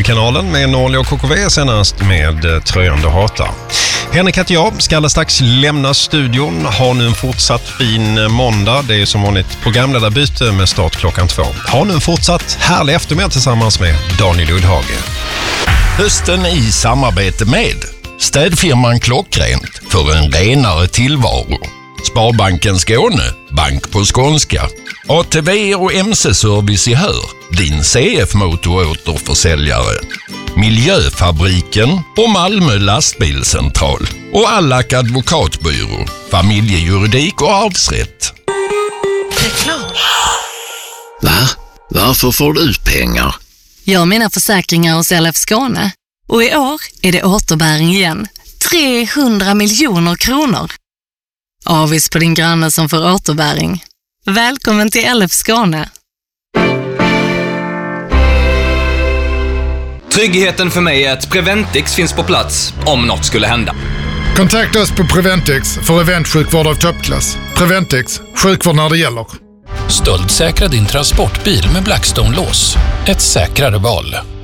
Hockeykanalen med Norli och KKV senast med Tröjan du hatar. Henrik heter jag, ska alldeles strax lämna studion. Har nu en fortsatt fin måndag. Det är som vanligt programledarbyte med start klockan 2. Har nu en fortsatt härlig eftermiddag tillsammans med Daniel Uddhage. Hösten i samarbete med städfirman Klockrent för en renare tillvaro. Sparbanken Skåne, bank på skånska. ATV och MC-service i Hör, din CF-motoråterförsäljare. Miljöfabriken och Malmö lastbilscentral. Och Allak advokatbyrå, familjejuridik och arvsrätt. Reklam. Va? Varför får du ut pengar? Jag har mina försäkringar hos LF Skåne. Och i år är det återbäring igen. 300 miljoner kronor. Avis på din granne som får återbäring. Välkommen till LF Skåne. Tryggheten för mig är att Preventix finns på plats om något skulle hända. Kontakta oss på Preventix för eventsjukvård av toppklass. Preventix, sjukvård när det gäller. Stöldsäkra din transportbil med Blackstone-lås. Ett säkrare val.